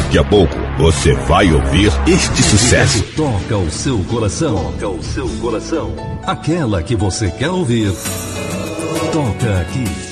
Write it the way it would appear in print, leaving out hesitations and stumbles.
Daqui a pouco você vai ouvir este sucesso. Toca o seu coração. Toca o seu coração. Aquela que você quer ouvir. Toca aqui.